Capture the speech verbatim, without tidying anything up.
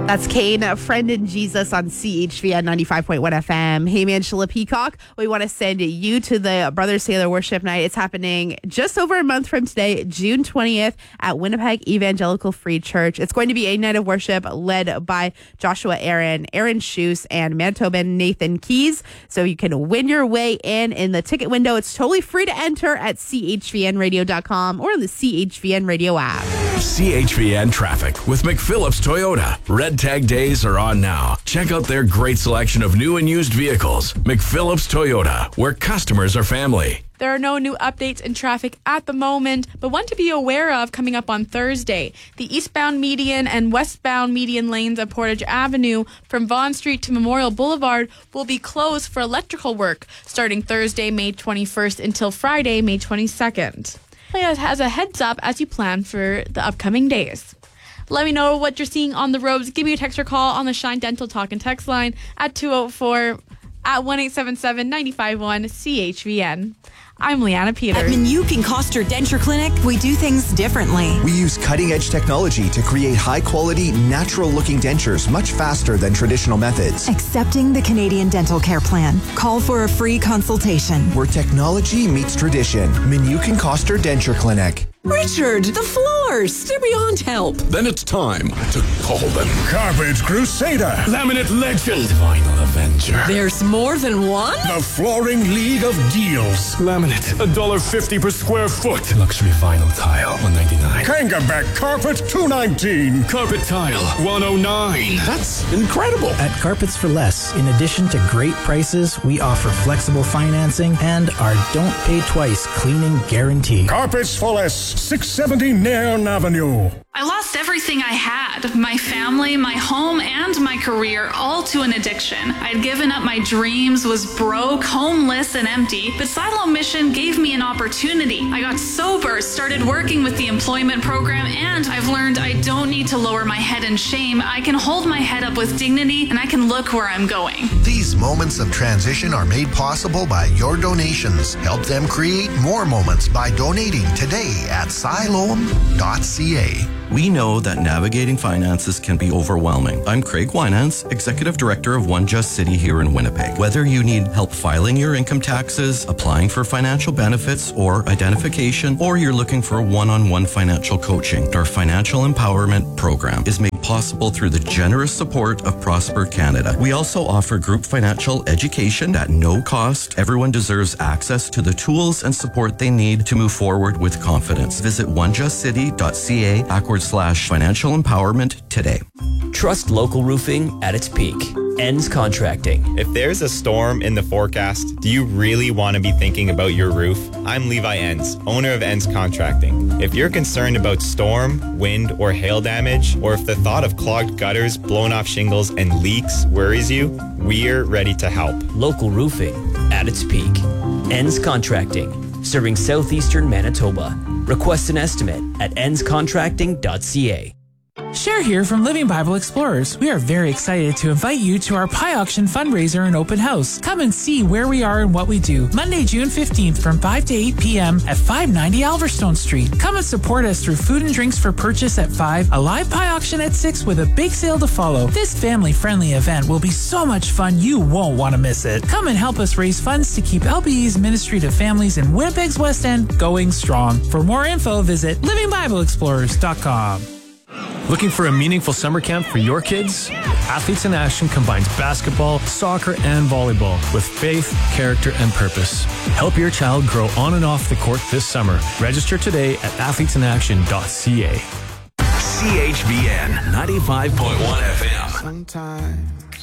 That's Kane, Friend in Jesus on C H V N ninety-five point one F M. Hey, man, Sheila Peacock. We want to send you to the Brothers Taylor Worship Night. It's happening just over a month from today, June twentieth, at Winnipeg Evangelical Free Church. It's going to be a night of worship led by Joshua Aaron, Aaron Shoes, and Manitoban Nathan Keys. So you can win your way in in the ticket window. It's totally free to enter at C H V N radio dot com or on the C H V N Radio app. C H V N traffic with McPhillips Toyota. Red Tag days are on now. Check out their great selection of new and used vehicles. McPhillips Toyota, where customers are family. There are no new updates in traffic at the moment, but one to be aware of coming up on Thursday. The eastbound median and westbound median lanes of Portage Avenue from Vaughan Street to Memorial Boulevard will be closed for electrical work starting Thursday, May twenty-first until Friday, May twenty-second. As a heads up as you plan for the upcoming days. Let me know what you're seeing on the roads. Give me a text or call on the Shine Dental Talk and Text line at two oh four at one eight seven seven, nine five one C H V N. I'm Leanna Peters. At Minuk and Koster Denture Clinic, we do things differently. We use cutting-edge technology to create high-quality, natural-looking dentures much faster than traditional methods. Accepting the Canadian Dental Care Plan. Call for a free consultation. Where technology meets tradition. Minuk and Koster Denture Clinic. Richard, the floors! They're beyond help. Then it's time to call them. Carpet Crusader. Laminate Legend. Vinyl Avenger. There's more than one? The Flooring League of Deals. Laminate, one dollar fifty per square foot. Luxury vinyl tile, one ninety-nine. Kangaback Carpet, two nineteen. Carpet tile, one oh nine. That's incredible. At Carpets for Less, in addition to great prices, we offer flexible financing and our don't pay twice cleaning guarantee. Carpets for Less. six seventy Nairn Avenue. I lost everything I had, my family, my home, and my career, all to an addiction. I'd given up my dreams, was broke, homeless, and empty, but Siloam Mission gave me an opportunity. I got sober, started working with the employment program, and I've learned I don't need to lower my head in shame. I can hold my head up with dignity, and I can look where I'm going. These moments of transition are made possible by your donations. Help them create more moments by donating today at siloam dot c a. We know that navigating finances can be overwhelming. I'm Craig Winans, Executive Director of One Just City here in Winnipeg. Whether you need help filing your income taxes, applying for financial benefits or identification, or you're looking for one-on-one financial coaching, our Financial Empowerment Program is made possible through the generous support of Prosper Canada. We also offer group financial education at no cost. Everyone deserves access to the tools and support they need to move forward with confidence. Visit one just city dot c a backward slash financial empowerment today. Trust local roofing at its peak. Ends Contracting. If there's a storm in the forecast, do you really want to be thinking about your roof? I'm Levi Enns, owner of Enns Contracting. If you're concerned about storm, wind, or hail damage, or if the thought of clogged gutters, blown off shingles, and leaks worries you, we're ready to help. Local roofing at its peak. Enns Contracting, serving southeastern Manitoba. Request an estimate at enns contracting dot c a. Cher here from Living Bible Explorers. We are very excited to invite you to our Pie Auction fundraiser and open house. Come and see where we are and what we do. Monday, June fifteenth from five to eight p.m. at five ninety Alverstone Street. Come and support us through food and drinks for purchase at five, a live pie auction at six with a big sale to follow. This family-friendly event will be so much fun you won't want to miss it. Come and help us raise funds to keep L B E's Ministry to Families in Winnipeg's West End going strong. For more info, visit living bible explorers dot com. Looking for a meaningful summer camp for your kids? Athletes in Action combines basketball, soccer, and volleyball with faith, character, and purpose. Help your child grow on and off the court this summer. Register today at athletes in action dot c a. C H V N ninety-five point one F M. Sometimes